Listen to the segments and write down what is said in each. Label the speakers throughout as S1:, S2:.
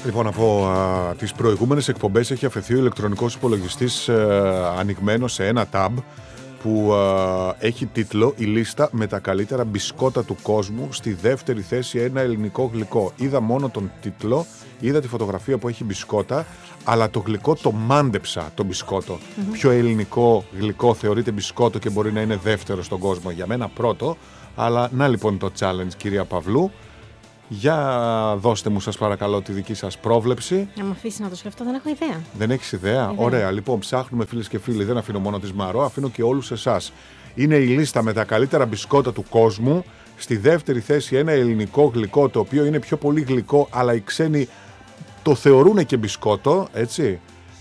S1: Λοιπόν, από τις προηγούμενες εκπομπές έχει αφαιθεί ο ηλεκτρονικός υπολογιστής ανοιγμένο σε ένα tab που έχει τίτλο «Η λίστα με τα καλύτερα μπισκότα του κόσμου, στη δεύτερη θέση ένα ελληνικό γλυκό». Είδα μόνο τον τίτλο, είδα τη φωτογραφία που έχει μπισκότα, αλλά το γλυκό το μάντεψα, το μπισκότο. Ποιο ελληνικό γλυκό θεωρείται μπισκότο και μπορεί να είναι δεύτερο στον κόσμο? Για μένα πρώτο, αλλά να λοιπόν το challenge, κυρία Παυλού. Για δώστε μου σας παρακαλώ τη δική σας πρόβλεψη.
S2: Να με αφήσει να το σκεφτώ, δεν έχω ιδέα.
S1: Δεν έχεις ιδέα? Ωραία, λοιπόν ψάχνουμε φίλες και φίλοι, δεν αφήνω μόνο τη Μαρώ, αφήνω και όλους εσάς. Είναι η λίστα με τα καλύτερα μπισκότα του κόσμου. Στη δεύτερη θέση ένα ελληνικό γλυκό, το οποίο είναι πιο πολύ γλυκό, αλλά οι ξένοι το θεωρούν και μπισκότο, έτσι.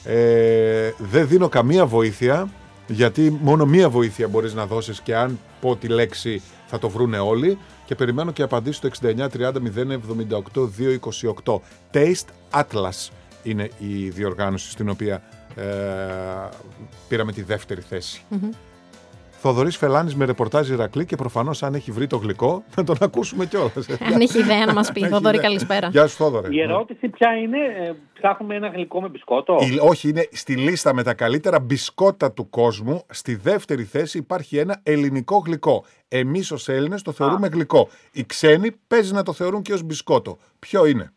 S1: Δεν δίνω καμία βοήθεια, γιατί μόνο μία βοήθεια μπορείς να δώσεις και αν πω τη λέξη θα το βρούνε όλοι. Και περιμένω και απαντήσεις στο 69 30 078 228. Taste Atlas είναι η διοργάνωση στην οποία πήραμε τη δεύτερη θέση. Θοδωρής Φελάνης με ρεπορτάζ Ηρακλή και προφανώς αν έχει βρει το γλυκό θα τον ακούσουμε κιόλας.
S2: Αν έχει ιδέα να μας πει. Θοδωρή, καλησπέρα.
S1: Γεια σου, Θόδωρε.
S3: Η ερώτηση ποια είναι? Ψάχνουμε ένα γλυκό με μπισκότο?
S1: Όχι, είναι στη λίστα με τα καλύτερα μπισκότα του κόσμου. Στη δεύτερη θέση υπάρχει ένα ελληνικό γλυκό. Εμείς ως Έλληνες το θεωρούμε γλυκό. Οι ξένοι παίζει να το θεωρούν και ως μπισκότο. Ποιο είναι?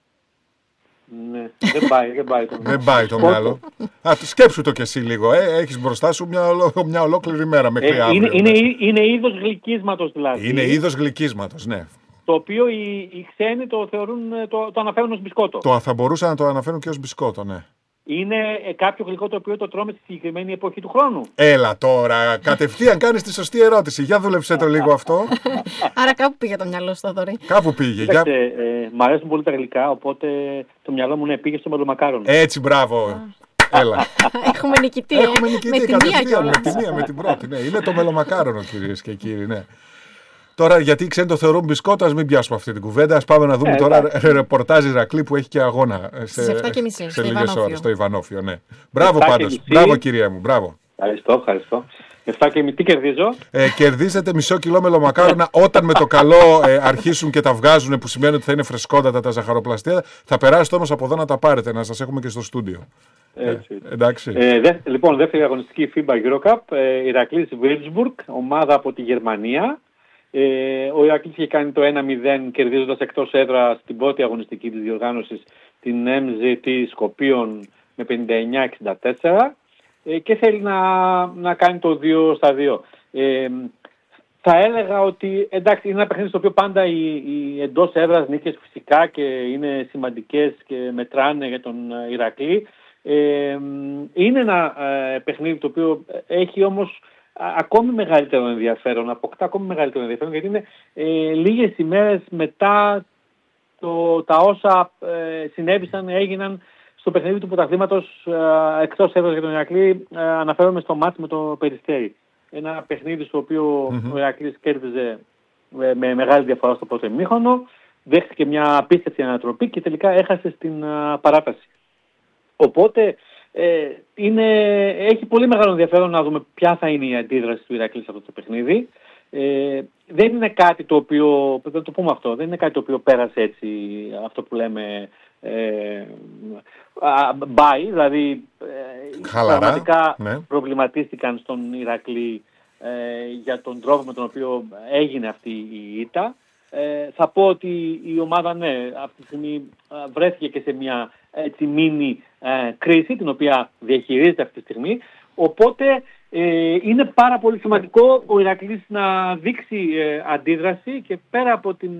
S3: Ναι, δεν πάει.
S1: Δεν πάει το μυαλό. Σκέψου το κι εσύ λίγο. Έχεις μπροστά σου μια ολόκληρη μέρα μέχρι αύριο.
S3: Είναι είδος γλυκίσματος δηλαδή.
S1: Είναι είδος γλυκίσματος, ναι.
S3: Το οποίο οι ξένοι το θεωρούν, το αναφέρουν ως μπισκότο.
S1: Θα μπορούσαν να το αναφέρουν και ως μπισκότο, ναι.
S3: Είναι κάποιο γλυκό το οποίο το τρώμε στη συγκεκριμένη εποχή του χρόνου?
S1: Έλα τώρα, κατευθείαν κάνεις τη σωστή ερώτηση. Για δούλεψε το λίγο αυτό.
S2: Άρα κάπου πήγε το μυαλό στο Θοδωρή.
S1: Κάπου πήγε.
S3: Μ' αρέσουν πολύ τα γλυκά, οπότε το μυαλό μου πήγε στο μελομακάρονο.
S1: Έτσι, μπράβο. Έλα.
S2: Έχουμε νικητή.
S1: Με τη μία, με την πρώτη. Ναι. Είναι το μελομακάρονο, κυρίες και κύριοι. Ναι. Τώρα, γιατί οι ξένοι το θεωρούν μπισκότο, ας μην πιάσουμε αυτή την κουβέντα. Ας πάμε να δούμε τώρα ρεπορτάζ Ηρακλή που έχει και αγώνα
S2: στις 7:30
S1: σε λίγες ώρες στο Ιβανόφιο. Ναι. Μπράβο πάντως. Μπράβο, κυρία μου. Μπράβο.
S3: Ευχαριστώ. 7:30 τι κερδίζω?
S1: Κερδίζετε μισό κιλό μελομακάρονα όταν με το καλό αρχίσουν και τα βγάζουν, που σημαίνει ότι θα είναι φρεσκότατα τα ζαχαροπλαστεία. Θα περάσετε όμως από εδώ να τα πάρετε, να σας έχουμε και στο στούντιο. Εντάξει.
S3: Λοιπόν, δεύτερη αγωνιστική FIBA Eurocup, Ηρακλής Würzburg, ομάδα από τη Γερμανία. Ο Ηρακλής είχε κάνει το 1-0 κερδίζοντας εκτός έδρα στην πρώτη αγωνιστική της διοργάνωσης την MZT Σκοπίων με 59-64 και θέλει να κάνει το 2-2. Θα έλεγα ότι εντάξει, είναι ένα παιχνίδι στο οποίο πάντα οι εντός έδρας νίκες φυσικά και είναι σημαντικές και μετράνε για τον Ηρακλή. Είναι ένα παιχνίδι το οποίο έχει όμως ακόμη μεγαλύτερο ενδιαφέρον, αποκτά ακόμη μεγαλύτερο ενδιαφέρον, γιατί είναι λίγες ημέρες μετά τα όσα έγιναν στο παιχνίδι του πρωταθλήματος εκτός έδρας για τον Ηρακλή. Αναφέρομαι στο μάτς με το Περιστέρι. Ένα παιχνίδι στο οποίο ο Ηρακλής κέρδιζε με μεγάλη διαφορά στο πρώτο ημίχρονο, δέχτηκε μια απίστευτη ανατροπή και τελικά έχασε στην παράταση. Οπότε έχει πολύ μεγάλο ενδιαφέρον να δούμε ποια θα είναι η αντίδραση του Ηρακλή σε αυτό το παιχνίδι. Δεν είναι κάτι το οποίο, δεν το πούμε αυτό, δεν είναι κάτι το οποίο πέρασε έτσι, αυτό που λέμε μπάι, δηλαδή πραγματικά προβληματίστηκαν στον Ηρακλή για τον τρόπο με τον οποίο έγινε αυτή η ήττα. Θα πω ότι η ομάδα αυτή τη στιγμή βρέθηκε και σε μια μίνι κρίση την οποία διαχειρίζεται αυτή τη στιγμή, οπότε είναι πάρα πολύ σημαντικό ο Ηρακλής να δείξει αντίδραση και πέρα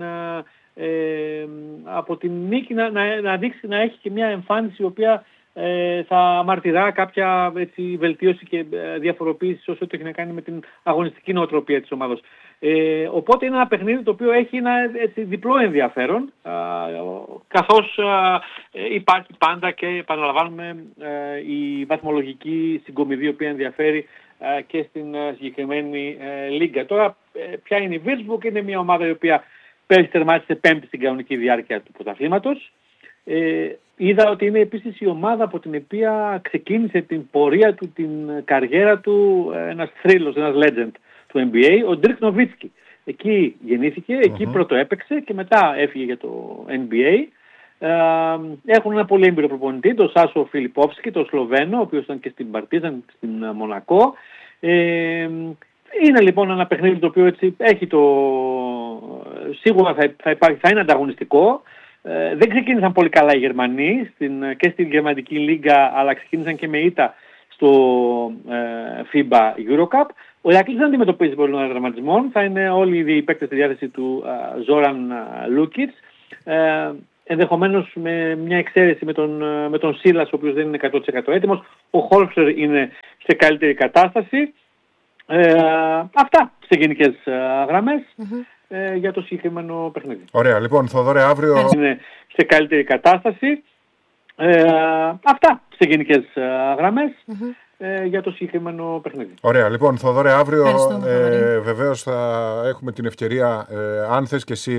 S3: από την νίκη να δείξει, να έχει και μια εμφάνιση η οποία θα μαρτυρά κάποια βελτίωση και διαφοροποίηση όσο το έχει να κάνει με την αγωνιστική νοοτροπία της ομάδας. Οπότε είναι ένα παιχνίδι το οποίο έχει ένα διπλό ενδιαφέρον, καθώς υπάρχει πάντα και επαναλαμβάνουμε η βαθμολογική συγκομιδή η οποία ενδιαφέρει και στην συγκεκριμένη λίγκα. Τώρα ποια είναι η Würzburg? Είναι μια ομάδα η οποία πέρυσι τερμάτισε πέμπτη στην κανονική διάρκεια του πρωταθλήματος. Είδα ότι είναι επίσης η ομάδα από την οποία ξεκίνησε την πορεία του, την καριέρα του ένας θρύλος, ένας legend του NBA, ο Dirk Nowitzki. Εκεί γεννήθηκε, εκεί πρώτο έπαιξε και μετά έφυγε για το NBA. Έχουν ένα πολύ έμπειρο προπονητή, τον Σάσο Φιλιπόφσκι, τον Σλοβαίνο, ο οποίος ήταν και στην Παρτίζαν, στην Μονακό. Είναι λοιπόν ένα παιχνίδι το οποίο έτσι έχει σίγουρα θα είναι ανταγωνιστικό. Δεν ξεκίνησαν πολύ καλά οι Γερμανοί και στην Γερμανική Λίγκα, αλλά ξεκίνησαν και με ήττα στο FIBA Eurocup. Ο Ηρακλής δεν αντιμετωπίζει πολλών δραματισμών. Θα είναι όλοι οι παίκτες στη διάθεση του Ζόραν Λούκιτς. Ενδεχομένως με μια εξαίρεση με τον Σίλας, ο οποίος δεν είναι 100% έτοιμος. Ο Χόλφσερ είναι σε καλύτερη κατάσταση. Αυτά σε γενικές γραμμές για το συγκεκριμένο παιχνίδι.
S1: Ωραία, λοιπόν, Θοδωρέ, αύριο...
S3: Είναι σε καλύτερη κατάσταση. Αυτά σε γενικές γραμμές για το συγκεκριμένο παιχνίδι.
S1: Ωραία, λοιπόν, Θοδωρέ, αύριο βεβαίως θα έχουμε την ευκαιρία, αν θες και εσύ